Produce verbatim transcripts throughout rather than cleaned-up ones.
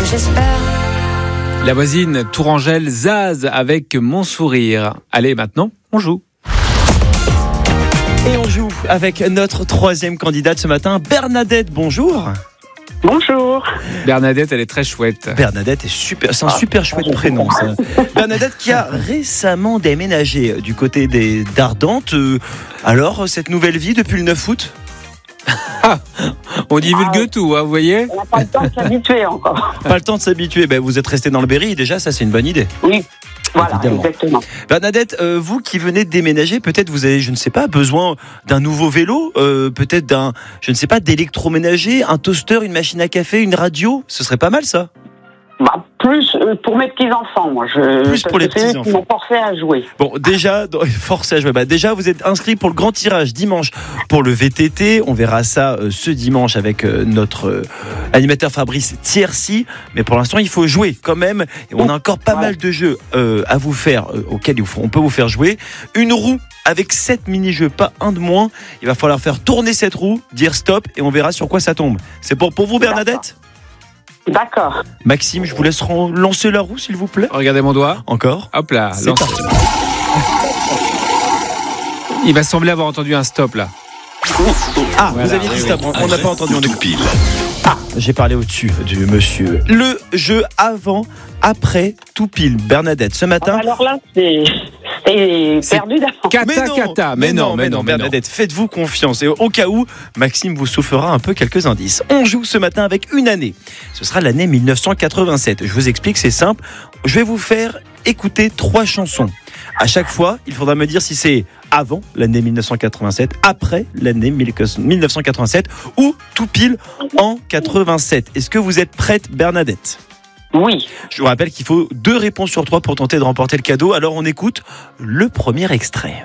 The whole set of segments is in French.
j'espère. La voisine Tourangelle Zaz avec Mon sourire. Allez, maintenant, on joue. Et on joue avec notre troisième candidate ce matin, Bernadette. Bonjour. Bonjour. Bernadette, elle est très chouette. Bernadette est super, c'est un super chouette prénom, ça. Bernadette qui a récemment déménagé du côté des d'Ardentes. Euh, alors, cette nouvelle vie depuis le neuf août? On divulgue Ah, tout, hein, vous voyez. On n'a pas le temps de s'habituer encore. Pas le temps de s'habituer. Ben, vous êtes resté dans le Berry, déjà, ça c'est une bonne idée. Oui, voilà, Évidemment. exactement. Bernadette, euh, vous qui venez de déménager, peut-être vous avez, je ne sais pas, besoin d'un nouveau vélo, euh, peut-être d'un, je ne sais pas, d'électroménager, un toaster, une machine à café, une radio. Ce serait pas mal, ça. Bah, plus euh, pour mes petits-enfants, moi. Je, Plus pour parce les que c'est eux petits-enfants. qui m'ont forcé à jouer. Bon, déjà, forcé à jouer. Bah, déjà, vous êtes inscrit pour le grand tirage dimanche pour le V T T. On verra ça euh, ce dimanche avec euh, notre euh, animateur Fabrice Thiercy. Mais pour l'instant, il faut jouer quand même. Et on a encore pas Ouais. mal de jeux euh, à vous faire, euh, auxquels on peut vous faire jouer. Une roue avec sept mini-jeux, pas un de moins. Il va falloir faire tourner cette roue, dire stop, et on verra sur quoi ça tombe. C'est bon pour vous, Bernadette ? D'accord. Maxime, je vous laisse ren- lancer la roue, s'il vous plaît. Regardez mon doigt. Encore ? Hop là, C'est lance. parti. Il va sembler avoir entendu un stop là. Ah, Voilà, vous aviez dit oui, stop, oui. on n'a pas entendu. On écoute. Ah, j'ai parlé au-dessus du monsieur. Le jeu avant, après, tout pile. Bernadette, ce Ah, matin. alors là, c'est, c'est C'est perdu d'avance. Cata, cata. Mais non, mais non, mais non. Bernadette, faites-vous confiance. Et au cas où, Maxime vous soufflera un peu quelques indices. On joue ce matin avec une année. Ce sera l'année mille neuf cent quatre-vingt-sept. Je vous explique, c'est simple. Je vais vous faire écouter trois chansons. À chaque fois, il faudra me dire si c'est avant l'année mille neuf cent quatre-vingt-sept, après l'année mille neuf cent quatre-vingt-sept ou tout pile en quatre-vingt-sept. Est-ce que vous êtes prête, Bernadette ? Oui. Je vous rappelle qu'il faut deux réponses sur trois pour tenter de remporter le cadeau. Alors on écoute le premier extrait.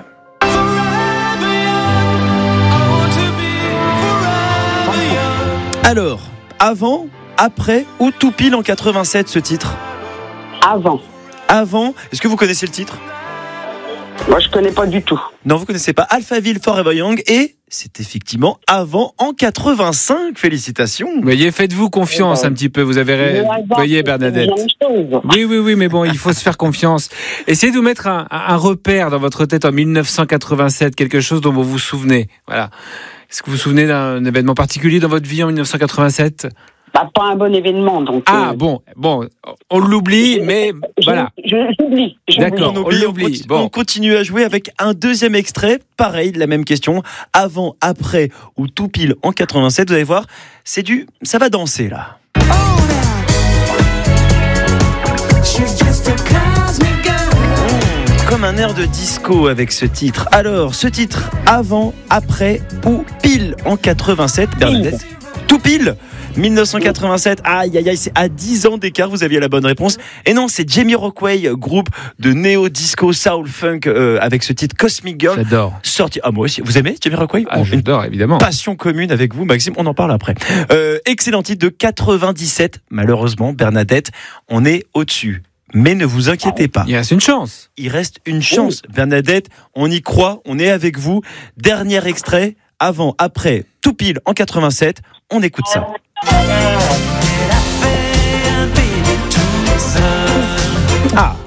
Alors, avant, après ou tout pile en quatre-vingt-sept ce titre ? Avant. Avant, est-ce que vous connaissez le titre ? Moi, je connais pas du tout. Non, vous connaissez pas Alphaville Forever Young et c'est effectivement avant en quatre-vingt-cinq. Félicitations. Vous voyez, faites-vous confiance un petit peu. Vous avez Mais ré... avant, Vous voyez, c'est Bernadette. la même chose. Oui, oui, oui, mais bon, il faut se faire confiance. Essayez de vous mettre un, un repère dans votre tête en mille neuf cent quatre-vingt-sept, quelque chose dont vous vous souvenez. Voilà. Est-ce que vous vous souvenez d'un événement particulier dans votre vie en mille neuf cent quatre-vingt-sept ? Bah, pas un bon événement, donc. Ah euh, bon, bon, on l'oublie, mais je- voilà. je- J'oublie. j'oublie. D'accord. On oublie, on l'oublie. on continue- Bon. on continue à jouer avec un deuxième extrait. Pareil, la même question. Avant, après ou tout pile en quatre-vingt-sept. Vous allez voir, c'est du, ça va danser là. Comme un air de disco avec ce titre. Alors, ce titre, avant, après ou pile en quatre-vingt-sept, Bernadette ? Tout pile mille neuf cent quatre-vingt-sept, aïe aïe aïe, c'est à dix ans d'écart, vous aviez la bonne réponse. Et non, c'est Jamiroquai, groupe de néo-disco soul funk euh, avec ce titre Cosmic Girl. J'adore. Sorti. Ah, moi aussi, vous aimez Jamiroquai ? Ah, Une j'adore, évidemment. passion commune avec vous, Maxime, on en parle après. Euh, excellent titre de quatre-vingt-dix-sept, malheureusement, Bernadette, on est au-dessus. Mais ne vous inquiétez pas. Il reste une chance. Il reste une chance. Bernadette, on y croit, on est avec vous. Dernier extrait, avant, après, tout pile en quatre-vingt-sept. On écoute ça. Ah,